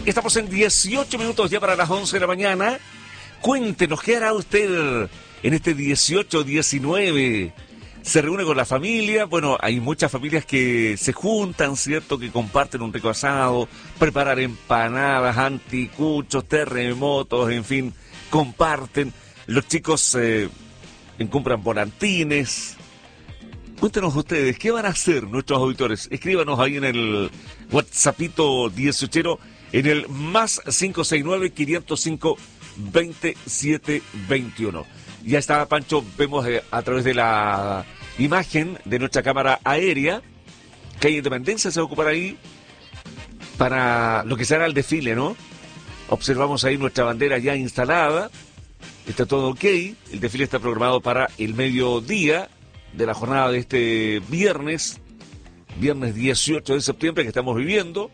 Estamos en 18 minutos ya para las 11 de la mañana. Cuéntenos, ¿qué hará usted en este 18-19? ¿Se reúne con la familia? Bueno, hay muchas familias que se juntan, ¿cierto? Que comparten un rico asado, preparan empanadas, anticuchos, terremotos, en fin, comparten. Los chicos compran volantines. Cuéntenos ustedes, ¿qué van a hacer nuestros auditores? Escríbanos ahí en el WhatsAppito 18, en el más 569-505-2721. Ya está, Pancho, vemos a través de la imagen de nuestra cámara aérea que hay Independencia, se va a ocupar ahí para lo que será el desfile, ¿no? Observamos ahí nuestra bandera ya instalada, está todo ok, el desfile está programado para el mediodía de la jornada de este viernes 18 de septiembre que estamos viviendo,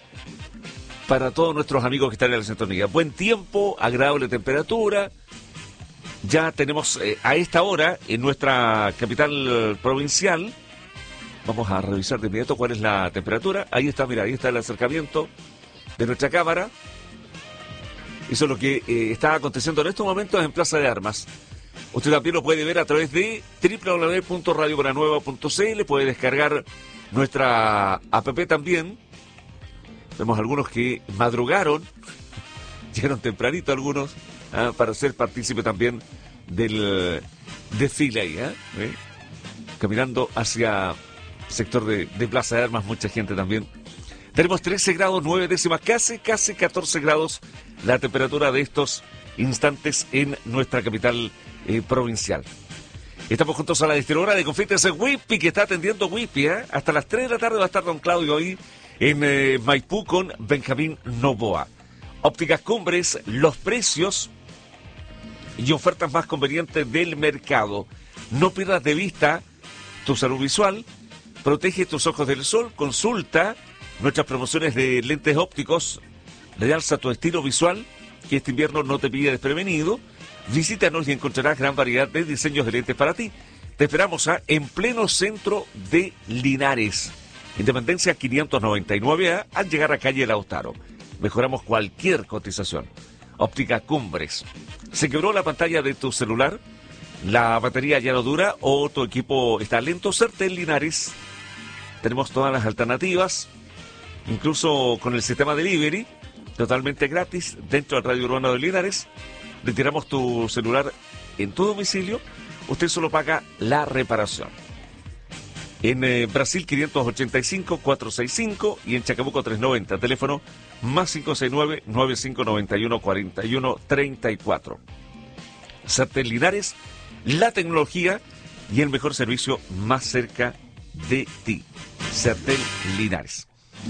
para todos nuestros amigos que están en la sintonía. Buen tiempo, agradable temperatura. Ya tenemos a esta hora en nuestra capital provincial, vamos a revisar de inmediato cuál es la temperatura. Ahí está, mira, ahí está el acercamiento de nuestra cámara. Eso es lo que está aconteciendo en estos momentos en Plaza de Armas. Usted también lo puede ver a través de www.radiobuenanueva.cl, puede descargar nuestra app también. Vemos algunos que madrugaron, llegaron tempranito algunos, para ser partícipe también del desfile ahí, caminando hacia el sector de Plaza de Armas, mucha gente también. Tenemos 13 grados 9 décimas, casi 14 grados la temperatura de estos instantes en nuestra capital provincial. Estamos juntos a la distribuidora de Confeites Whippy, que está atendiendo Whippy, hasta las 3 de la tarde va a estar don Claudio ahí en Maipú con Benjamín Novoa. Ópticas Cumbres, los precios y ofertas más convenientes del mercado. No pierdas de vista tu salud visual, protege tus ojos del sol, consulta nuestras promociones de lentes ópticos, realza tu estilo visual, que este invierno no te pille desprevenido. Visítanos y encontrarás gran variedad de diseños de lentes para ti. Te esperamos en pleno centro de Linares, Independencia 599A, al llegar a calle Lautaro. Mejoramos cualquier cotización. Óptica Cumbres. ¿Se quebró la pantalla de tu celular? ¿La batería ya no dura o tu equipo está lento? Certel Linares. Tenemos todas las alternativas, incluso con el sistema delivery, totalmente gratis, dentro del Radio Urbano de Linares. Retiramos tu celular en tu domicilio. Usted solo paga la reparación. En Brasil 585-465 y en Chacabuco 390. Teléfono más 569-9591-4134. Certel Linares, la tecnología y el mejor servicio más cerca de ti. Certel Linares.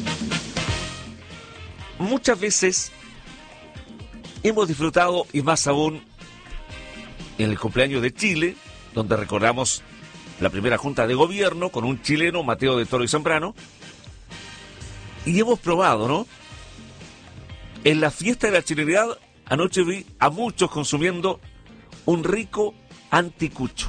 Muchas veces hemos disfrutado, y más aún en el cumpleaños de Chile, donde recordamos la primera junta de gobierno con un chileno, Mateo de Toro y Zambrano, y hemos probado, ¿no? En la fiesta de la chilenidad, anoche vi a muchos consumiendo un rico anticucho.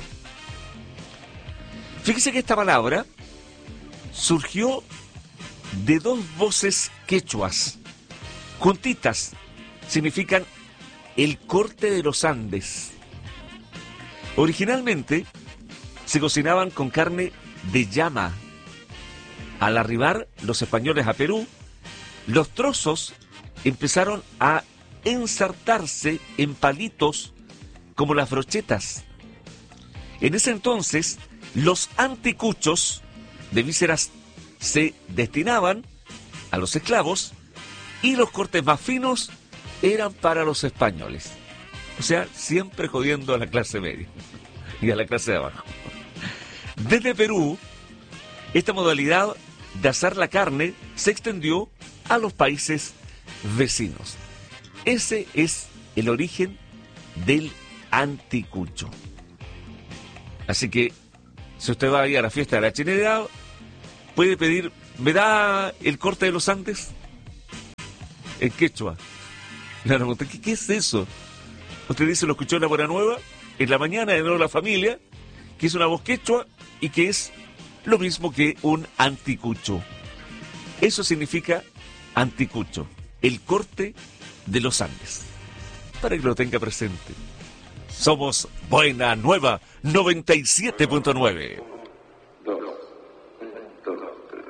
Fíjese que esta palabra surgió de dos voces quechuas, juntitas, significan el corte de los Andes. Originalmente se cocinaban con carne de llama. Al arribar los españoles a Perú, los trozos empezaron a ensartarse en palitos como las brochetas. En ese entonces, los anticuchos de vísceras se destinaban a los esclavos y los cortes más finos eran para los españoles. O sea, siempre jodiendo a la clase media y a la clase de abajo. Desde Perú, esta modalidad de asar la carne se extendió a los países vecinos. Ese es el origen del anticucho. Así que, si usted va a ir a la fiesta de la chilenidad, puede pedir, ¿me da el corte de los Andes? En quechua. Claro, ¿qué es eso? Usted dice, lo escuchó en La Buena Nueva, en la mañana de nuevo la familia, que es una voz quechua y que es lo mismo que un anticucho. Eso significa anticucho. el corte de los Andes. Para que lo tenga presente. Somos Buena Nueva 97.9.